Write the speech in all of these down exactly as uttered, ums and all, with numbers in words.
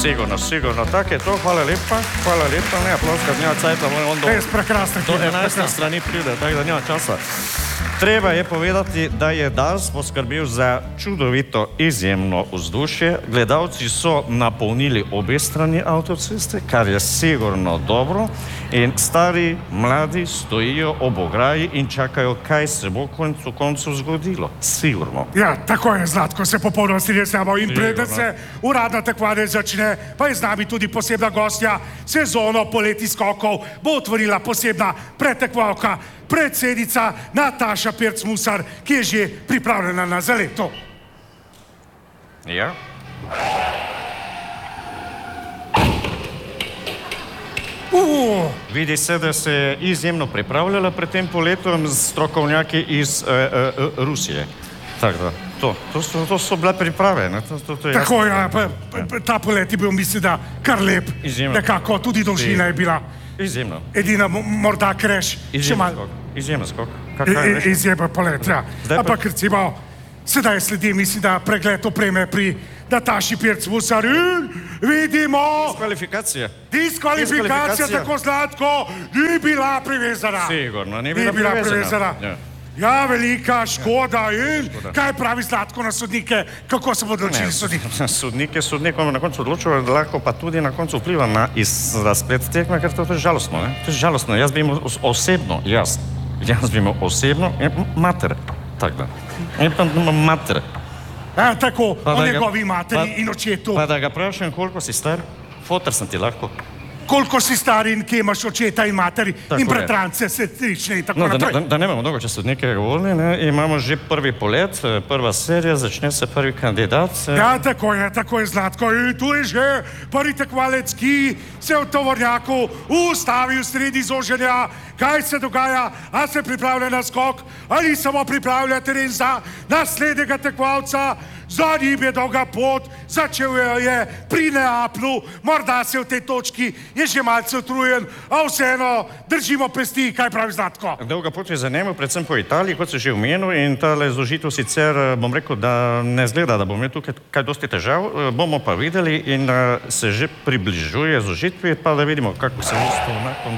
Sigurno, sigurno. Tako je to, hvala lepa, hvala lepa, ne, aplavska, nema cajta, on do... Res prekrasno. Do enajste strani pride, tako da nema časa. Treba je povedati, da je Dars poskrbel za čudovito, izjemno vzdušje. Gledalci so napolnili obe strani avtoceste, kar je sigurno dobro. In stari, mladi stojijo ob ograji in čakajo, kaj se bo koncu koncu zgodilo. Sigurno. Ja, tako je, Zlatko, se popolnoma strinjam s tabo. In preden se uradna tekmovanje začne, pa je z nami tudi posebna gostja. Sezono poleti skokov bo otvorila posebna pretekmovalka, predsednica Nataša Pirc-Musar, ki je že pripravljena na zaleto. Ja. Uh. Vidi se, da se je izjemno pripravljala pred tem poletom z strokovnjaki iz uh, uh, Rusije. Tako da, to, to, so, to so bile priprave. Ne? To, to, to je Tako, ja, pa, pa, ta polet je bil, mislim, da kar lep. Izjemno. Nekako, tudi dolžina je bila. Izjemno. Edina morda kreš. Izjemno skok. Izjemno skok. Izjemno polet, ja. Ampak recimo, sedaj sledi, mislim, da pregled opreme pri Nataši Pirc-Musar in vidimo... Diskvalifikacija. Diskvalifikacija, tako Zlatko, ni bila privezana. Sigurno, ni bila, bila privezana. privezana. Ja. Ja, velika škoda in kaj pravi Zlatko na sodnike, kako se bodo odločili sodniki? Sodnike, sodnikom na koncu odločujejo, da lahko pa tudi na koncu vpliva na razplet tekme, ker to je žalostno, ne? To je žalostno, jaz bi imel osebno, jaz, jaz bi imel osebno, mater, tako da, in pa mater. Ja, tako, o njegovi materi in očetu. Pa da ga vprašam, koliko si star, fotor sem ti lahko. Koliko si star in kje imaš očeta in materi in bratrance, sestrične in tako naprej. Da ne imamo dolgo časa od nekega govorili, imamo že prvi polet, prva serija, začne se prvi kandidat. Ja, tako je, tako je, Zlatko. In tu je že prvi tekmovalec, ki se v tovornjaku ustavi v sredi zoženja. Kaj se dogaja? A se pripravlja na skok? Ali samo pripravlja teren za naslednjega tekmovalca? Za njim je dolga pot, začel je pri Neaplu, morda se v tej točki je že malce utrujen, a vseeno držimo pesti, kaj pravi Zlatko. Dolga pot je za njemu, predvsem po Italiji, kot se že omenil, in tale zložitev sicer, bom rekel, da ne zgleda, da bom imel tukaj kaj dosti težav, bomo pa videli in se že približuje zložitvi, pa da vidimo, kako se bo nakon...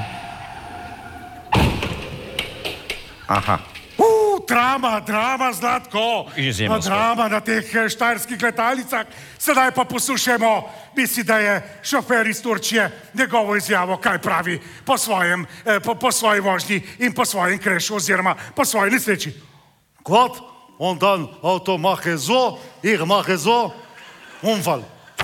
Aha. Drama, drama, Zlatko. Izjemno. Drama na teh štajerskih letalicah. Sedaj pa poslušajmo, misli, da je šofer iz Turčije njegovo izjavo, kaj pravi po svojem, eh, po, po svoji vožnji in po svojem krešu oziroma po svoji nesreči. Kot? On dan avto mache so, ich mache so, Unfall.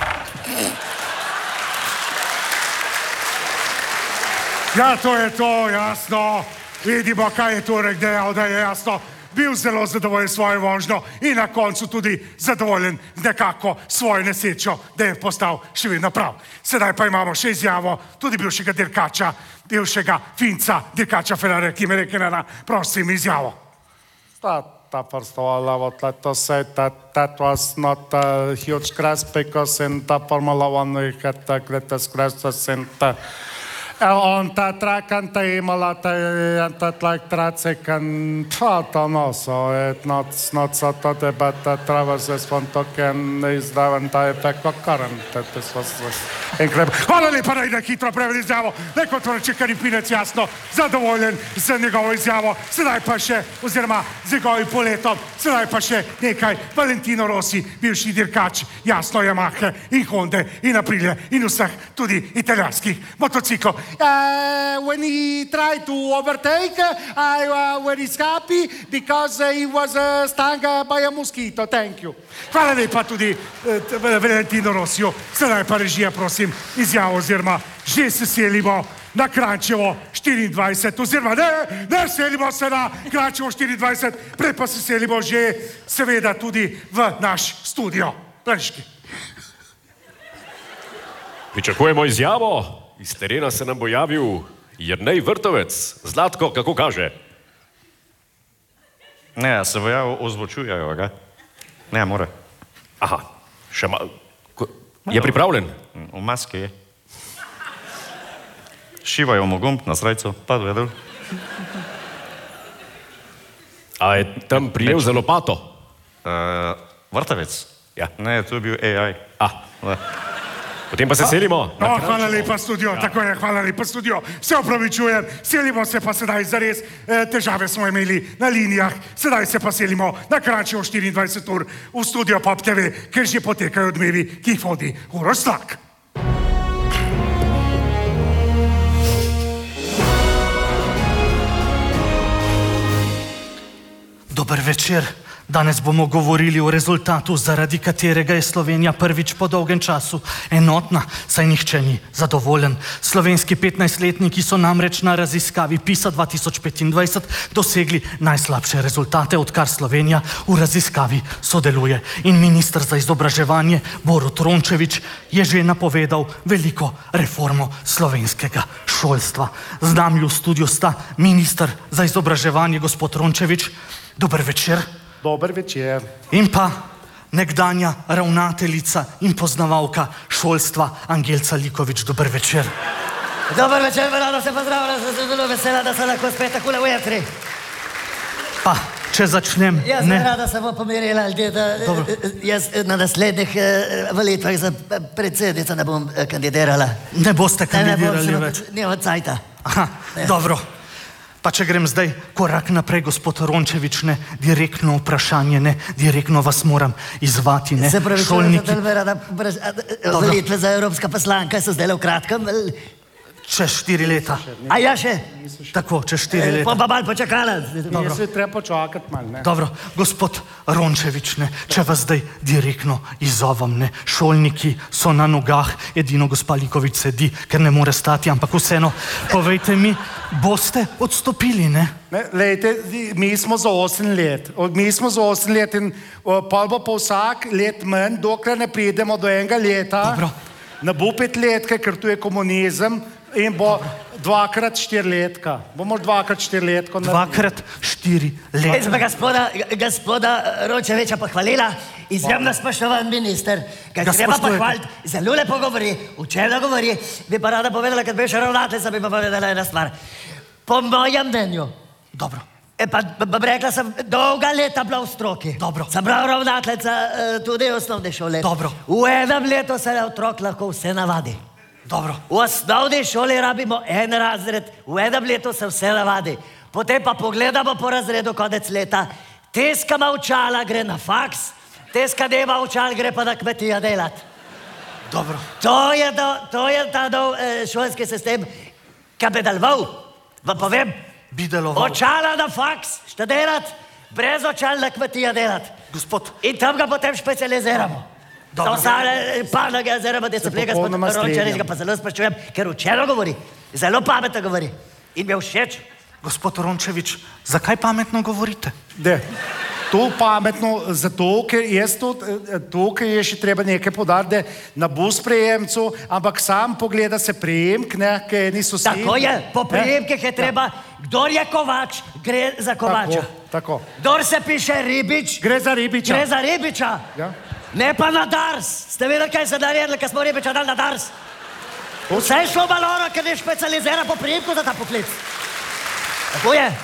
Ja, to je to, jasno. Vidimo, kaj je torej dejal, da je jasno bil zelo zadovoljen svojo vožnjo in na koncu tudi zadovoljen nekako svojo nesrečo, da je postal še vedno prav. Sedaj pa imamo še izjavo tudi bivšega dirkača, bivšega Finca, dirkača Ferrari, ki me rekel na prosim izjavo. That first of all, I would like to say that that was not a huge crash because in the Formula One we had the greatest crashes in the on the track and the Imola and that like traffic and I don't know, so it's not, not so today, but the traverses from Tokyo is down the effect of current. This was incredible. Hvala lepa, da je hitro preveli izjavo. Neko torej Karim Pinec jasno zadovoljen z njegovo izjavo. Sedaj pa še, oziroma z njegovim poletom, sedaj pa še nekaj. Valentino Rossi, bivši dirkač, jasno Yamahe in Honda in Aprilia in vseh tudi italijanskih motociklov. Uh, when he tried to overtake, I uh, was happy because uh, he was uh, stung uh, by a mosquito. Thank you. Hvala lepa tudi uh, Valentino Rossiju. Sedaj pa režija, prosim, izjavo oziroma že se selimo na Kranjčevo štiriindvajset, oziroma ne, ne selimo se na Kranjčevo štiriindvajset, prej pa se selimo že seveda tudi v naš studio. Planiški. Pričakujemo izjavo. Iz terena se nam bo javil Jernej Vrtovec. Zlatko, kako kaže? Ne, se bo javil, ozvočujejo ga. Ne, mora. Aha, še malo. Je pripravljen? V maski je. Šivajo mu gumb na srajcu, padel je dol. A je tam prijel za lopato? Uh, Vrtovec? Ja. Ne, to je bil A I. A. Potem pa se selimo. No, hvala lepa, studio, tako je, hvala lepa, studio. Se opravičujem, selimo se pa sedaj zares. E, težave smo imeli na linijah, sedaj se pa selimo na Kranjčevo štiriindvajset ur v studio Pop T V, ker že potekajo odmevi, ki jih vodi Uroš Slak. Dober večer. Danes bomo govorili o rezultatu, zaradi katerega je Slovenija prvič po dolgem času enotna, saj nihče ni zadovoljen. Slovenski petnajstletniki so namreč na raziskavi PISA dva tisoč petindvajset dosegli najslabše rezultate, odkar Slovenija v raziskavi sodeluje. In minister za izobraževanje Borut Rončević je že napovedal veliko reformo slovenskega šolstva. Z nami v studiu sta minister za izobraževanje gospod Rončević. Dober večer. Dober večer. In pa nekdanja ravnateljica in poznavalka šolstva Angelca Likovič. Dober večer. Dober večer, rada se pozdravljam, sem zelo vesela, da se lahko spet takole v etri. Pa, če začnem... Jaz ne... bi rada se bo pomirila, ljudje, da Dobro. jaz na naslednjih volitvah za predsednico ne bom kandidirala. Ne boste kandidirali ne, ne bom, več. Ne od cajta. Aha, Ne. dobro. Pa če grem zdaj korak naprej, gospod Rončević, ne direktno vprašanje, ne direktno vas moram izvati, ne Se pravi, šolniki. da bi rada volitve za evropska poslanka so zdaj v kratkem. Čez štiri leta. A ja še? Tako, čez štiri Pa leta. pa malo počakala. Jaz se treba počakati malo, ne? Dobro, gospod Rončević, ne, če vas zdaj direktno izzovem, ne, šolniki so na nogah, edino gospa Likovič sedi, ker ne more stati, ampak vseeno, povejte mi, boste odstopili, ne? Ne, lejte, mi smo za osem let. O, Mi smo za osem let in o, pol bo pa vsak let manj, dokler ne pridemo do enega leta. Dobro. Ne bo pet letke, ker tu je komunizem in bo dvakrat štiri letka. Bomo dvakrat štiri letko naredili. Dvakrat štiri Jaz bi leta. gospoda, gospoda Rončevića pohvalila, izjemno spoštovan minister, ga Ga treba spoštujete. pohvaliti, zelo lepo govori, učeno govori, bi pa rada povedala, kad bi še ravnateljica, bi pa povedala ena stvar. Po mojem mnenju, Dobro. e pa bom rekla, sem dolga leta bila v stroki. Dobro. Sem bila ravnateljica eh, tudi osnovne šole. Dobro. V enem letu se otrok lahko vse navadi. Dobro. V osnovni šoli rabimo en razred, v enem letu se vse navadi. Potem pa pogledamo po razredu konec leta. Tiska ima učala, gre na faks, tiska nema učal, gre pa na kmetijo delat. Dobro. To je, do, to je ta nov eh, šolski sistem, ki bi deloval. Vam povem, Bi deloval. očala na faks, študirat, brez očal na kmetijo delat. Gospod, In tam ga potem specializiramo. Za Dobro. ostale panoge oziroma discipline, gospod popolnoma Rončević, strinjam. ga pa zelo spoštujem, ker učeno govori, zelo pametno govori. In mi je všeč. gospod Rončević, zakaj pametno govorite? De. To pametno, zato, ker jaz to, tukaj je še treba nekaj podariti, da ne bo sprejemcu, ampak sam pogleda se prejemk, ne, ker niso vsi. Tako je, po prijemkih je treba, kdor je kovač, gre za kovača. Tako, tako. Kdor se piše ribič, Gre za ribiča. gre za ribiča. Ja. Ne pa na Dars. Ste videli, kaj se naredili, ko smo ribiča dali na Dars? Vse je šlo maloro, ker je specializiran po prijemku za ta poklic. Tako je.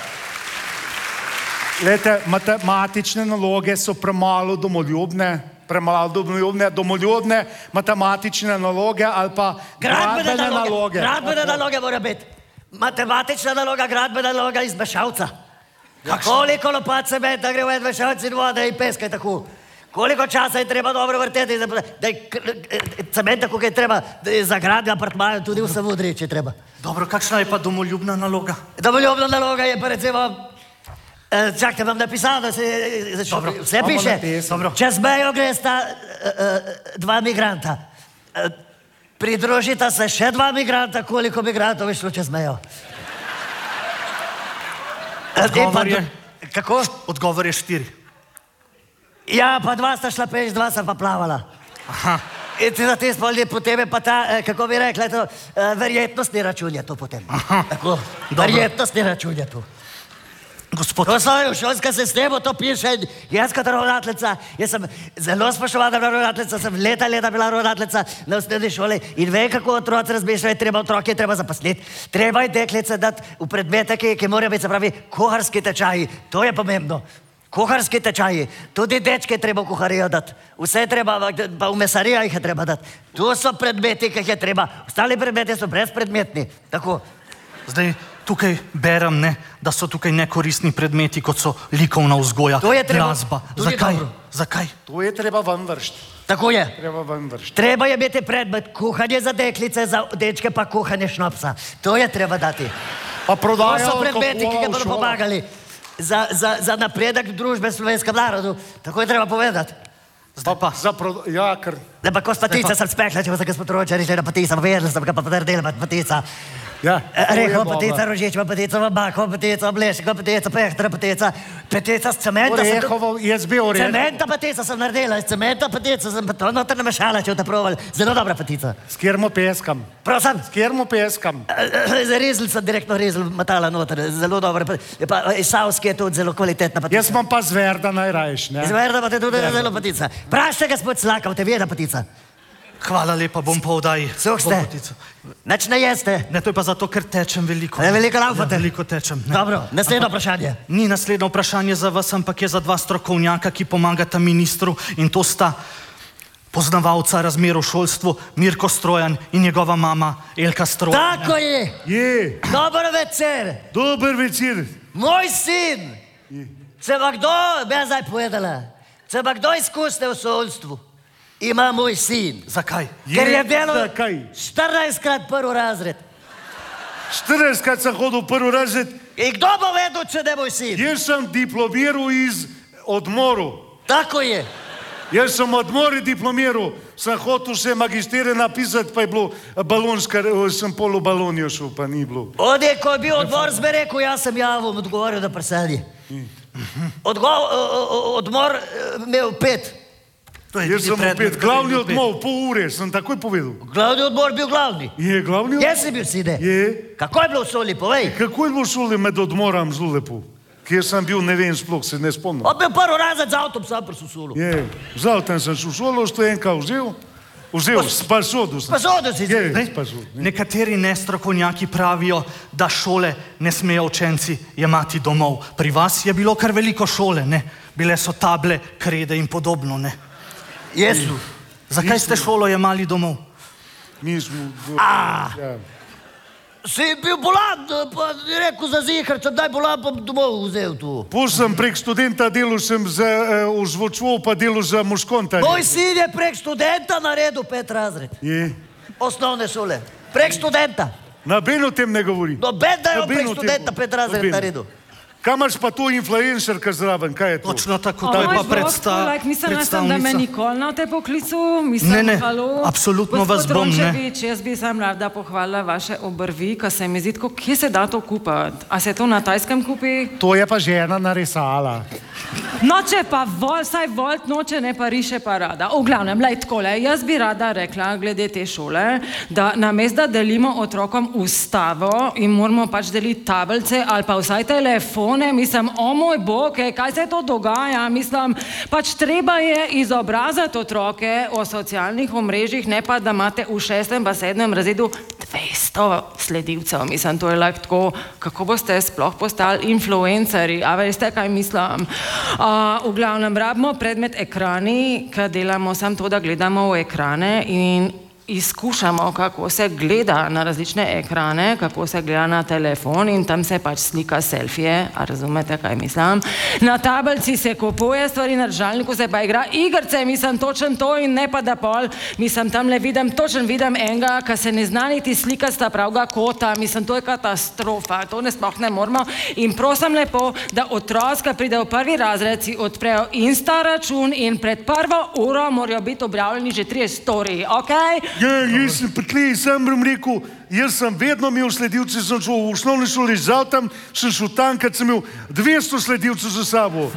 Lete, matematične naloge so premalo domoljubne, premalo domoljubne, domoljubne matematične naloge ali pa Gradbene gradbene naloge. naloge. Gradbene naloge mora biti. Matematična naloga, gradbena naloga iz mešalca. Koliko lopat cementa gre v en mešalc in vode in peska je tako. Koliko časa je treba dobro vrteti, da da je k- k- cementa, koliko je treba da je za gradnjo apartmaja, tudi v Savudriji, če treba. Dobro, kakšna je pa domoljubna naloga? Domoljubna naloga je pa recimo, eh, čakajte, vam napisal, da se Dobro. vse Imamo piše. napisano. Dobro. Čez mejo gre sta eh, eh, dva migranta. Eh, Pridružita se še dva migranta, koliko migrantov je šlo čez mejo. Eh, in pa Odgovor je? do- Kako? Odgovor je štiri. Ja, pa dva sta šla peš, dva sta pa plavala. Aha. In ti za te spolje potem je pa ta, eh, kako bi rekla, to, eh, verjetnostni račun je to potem. Aha. Tako, Dobro. verjetnostni račun je to. Gospod, To so v šolskem sistemu, to piše in jaz kot ravnateljica, jaz sem zelo spoštovana ravnateljica, sem leta, leta bila ravnateljica na osnovni šoli in vem, kako otroci razmišljajo, treba otroke je treba zaposliti, treba je deklice dati v predmete, ki, ki morajo biti, se pravi, kuharski tečaji, to je pomembno. Kuharski tečaji, tudi dečke je treba v kuharijo dati. Vse je treba, pa v mesarijo jih je treba dati. Tu so predmeti, ki jih je treba. Ostali predmeti so brezpredmetni. Tako. Zdaj, tukaj berem, ne, da so tukaj nekoristni predmeti, kot so likovna vzgoja, To je treba- glasba. tudi Zakaj? dobro. Zakaj? To je treba ven vršiti. Tako je. Treba ven vršiti. Treba je biti predmet kuhanje za deklice, za dečke pa kuhanje šnopsa. To je treba dati. Pa To prodajo so predmeti, ki alkohola ga v bodo šolah. pomagali za, za, za napredek družbe slovenskem narodu. Tako je treba povedati. Zdaj pa. Za prodo... Ja, ker... Da pa ko spatica sem spekla, če bo se gospod Ročar reče na patica, povedal sem ga pa potrdil, pa patica. Ja, to je Rehova dobro. patica, rožičeva patica, vabakova patica, obleškova patica, pehtra patica, patica s cementa. sem tu- Orehovo, jaz bi orehov. Cementa patica sem naredila, iz cementa patica sem pa to noter namešala, če boste provali. Zelo dobra patica. S kjermo peskam. Prosim. S kjermo peskam. Rezl sem direktno rezl matala noter, zelo dobra. pa- je Pa iz Savske je tudi zelo kvalitetna patica. Jaz imam pa zverda najrajš, ne? Izverda pa te tudi zelo patica. Prašte, gospod Slakav, te veda patica. Hvala lepa, bom pa oddaji. Suh ste. Nič ne jeste. Ne, to je pa zato, ker tečem veliko. Ne, veliko laufate. Ja, veliko tečem. Ne. Dobro, naslednje vprašanje. Ni naslednje vprašanje za vas, ampak je za dva strokovnjaka, ki pomagata ministru, in to sta poznavalca razmer v šolstvu Mirko Strojan in njegova mama Elka Strojan. Tako je. Je, Dober večer. dober večer. Moj sin. Če pa kdo, bi jaz zdaj povedala, če pa kdo izkušnje v šolstvu, ima moj sin. Zakaj? Ker je delal Zakaj? štirinajstkrat prvi razred. štirinajstkrat sem hodil v prvi razred, In kdo bo vedel, če ne moj sin? jaz sem diplomiral iz odmoru. Tako je. Jaz sem odmori diplomiral, sem hotel še magisterij napisati, pa je bilo balonska, sem pol v balonijo šel, pa ni bilo. Ode, ko je bil odmor, sem rekel, jaz sem javno odgovoril na vprašanje. Odgo, o- o- o- odmor eh, imel pet. To je Jaz tudi sem predmet, opet, kateri glavni bil pet. odmor, pol ure, sem takoj povedal. Glavni odmor bil glavni. Je glavni odmor? Jaz sem bil sine. Je. Kako je bilo v šoli, povej. Kako je bilo v šoli med odmorom zelo lepo? Kjer sem bil, ne vem, sploh se ne spomnim. On bil prvi razred z avtom, sam prišel v šolo. Je, vzal tam sem šel v šolo, študenka vzel, vzel, spasodu sem. Spasodu si Je, zdaj. spasodu. Nekateri nestrokovnjaki pravijo, da šole ne smejo učenci jemati domov. Pri vas je bilo kar veliko šole, ne? Bile so table, krede in podobno, ne? Jesu. Zakaj ste šolo jemali domov? Mi smo... A. Ja. Si bil bolan, pa je rekel za zihar, če daj bolan, pa bom domov vzel tu. Pol sem prek študenta delal sem za uh, ozvočval, pa delal za muškonta. Moj sin je prek študenta naredil pet razred. Je. Osnovne šole. Prek študenta. Noben o tem ne govori. Noben da je on Noben prek o tem študenta govori. pet razred Noben. naredil. Kaj imaš pa to influencerka zraven, kaj je to? Točno tako, O to je moj pa bog, predsta, like, mislila sem, da me predstavnica. nikoli na te poklicu. Mislim, Ne, ne, halo. absolutno vas Gospod bom, ne. Rončević, jaz bi sam rada pohvalila vaše obrvi, ker se mi zdi, tako, kje se da to kupiti? A se to na Tajskem kupi? To je pa žena narisala. Noče pa vol, saj volt noče, ne pa riše pa rada. V glavnem, lej takole, jaz bi rada rekla glede te šole, da namesto da delimo otrokom ustavo in moramo pač deliti tablice ali pa vsaj telefone, mislim, o moj bog, ej, kaj se to dogaja, mislim, pač treba je izobrazati otroke o socialnih omrežjih, ne pa da imate v šestem pa sedmem razredu dvesto sledilcev, mislim, to je like tako, kako boste sploh postali influencerji, a veste, kaj mislim. Uh, v glavnem, rabimo predmet ekrani, ker delamo samo to, da gledamo v ekrane in izkušamo, kako se gleda na različne ekrane, kako se gleda na telefon in tam se pač slika selfije, a razumete, kaj mislim. Na tablici se kupuje stvari, na računalniku se pa igra igrice, mislim, točen to in ne pa da pol, mislim, tam le vidim, točen vidim enega, ki se ne zna niti slikati sta pravga kota, mislim, to je katastrofa, to ne sploh ne moramo in prosim lepo, da otroci, ki pride v prvi razred, si odprejo Insta račun in pred prvo uro morajo biti objavljeni že trije storiji, okej? Okay? Ja, jaz sem pritlej, sam bom rekel, jaz sem vedno imel sledilce, sem šel v osnovni šoli z avtom, sem šel tam, kad sem imel dvesto sledilcev za sabo.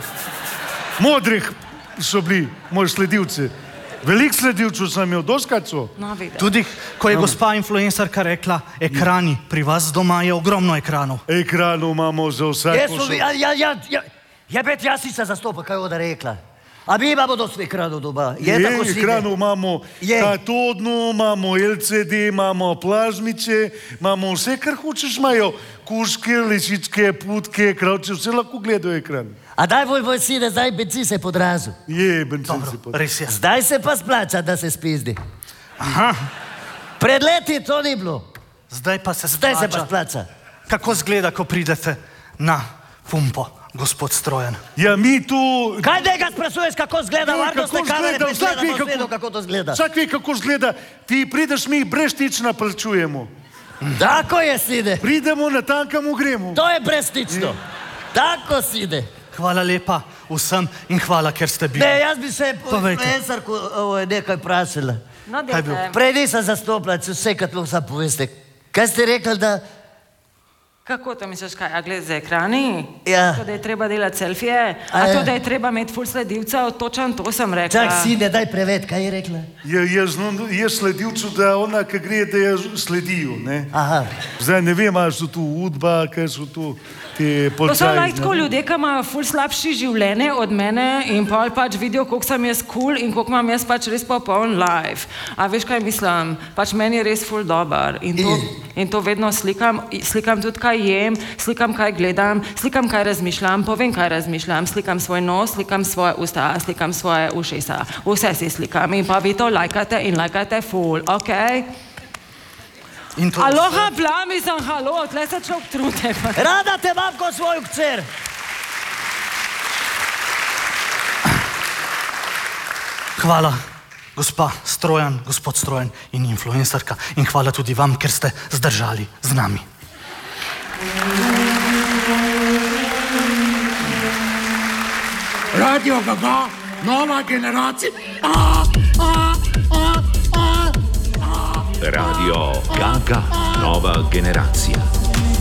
Modrih so bili moji sledilci. Veliko sledilcev sem imel, doskrat so. No, vidim. Tudi, ko je gospa influencerka rekla, ekrani, pri vas doma je ogromno ekranov. Ekranov imamo za vsako Jesu, šolo. ja, ja, ja, ja, ja, bet, jaz si se zastopa, kaj je oda rekla. A mi imamo dosti ekranov doma. Je, Je, tako sine? ekranov imamo Je. katodno, imamo L C D, imamo plazmice, imamo vse, kar hočeš imajo. Kuške, lisičke, putke, kravče, vse lahko gledajo ekran. A daj bolj bolj sine, zdaj benzin se podrazu. Je, benzin Dobro, se pod... res je. Zdaj se pa splača, da se spizdi. Aha, Pred leti to ni bilo. zdaj pa se Zdaj se pa splača. splača. Kako zgleda, ko pridete na pumpo, gospod Strojan? Ja, mi tu... Kaj njega sprašuješ, kako zgleda? Ja, Varnostne kako kamere zgleda? Vsak ve, prišle, da bo kako- zgledal, kako to zgleda. Vsak ve, kako zgleda. Ti prideš, mi brezstično plačujemo. Tako je, sine. Pridemo, na tankamo gremo. To je brezstično. Tako, sine. Hvala lepa vsem in hvala, ker ste bili. Ne, jaz bi se Povejte. profesorku ovo, nekaj vprašala. No, Kaj je bil? dajte. Prej nisem zastopila, če vse, kar lahko sam poveste. Kaj ste rekli, da... Kako to misliš, kaj? A gled za ekrani? Ja. To, da je treba delati selfije? A A ja. to, da je treba imeti ful sledilcev? Točan to sem rekla. Čak, sine, daj prevet, kaj je rekla? Je, je, zno, je sledilcu, da ona, ki gre, da je sledijo. Ne? Aha. Zdaj ne vem, ali so tu udba, kaj so tu te To so policaji. like tako ljudje, ki imajo ful slabši življenje od mene in pol pač vidijo, koliko sem jaz kul cool in koliko imam jaz pač res popoln life. A veš, kaj mislim? Pač meni je res ful dober in to, in to vedno slikam, slikam tudi, kaj jem, slikam, kaj gledam, slikam, kaj razmišljam, povem, kaj razmišljam, slikam svoj nos, slikam svoje usta, slikam svoje ušesa, vse si slikam in pa vi to lajkate in lajkate ful, ok? In to je Aloha, blami sem, halo, tle se človek trude. Rada te imam kot svojo kcer. Hvala, gospa Strojan, gospod Strojan in influencerka. In hvala tudi vam, ker ste zdržali z nami. Radio Gaga, nova generacija. A, a, a, a. Radio Gaga, nova generacija.